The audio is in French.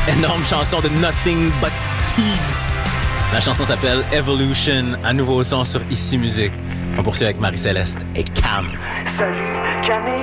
Énorme chanson de Nothing But Thieves. La chanson s'appelle Evolution, à nouveau au son sur Ici Musique. On poursuit avec Marie-Céleste et Cam. Salut, Camille.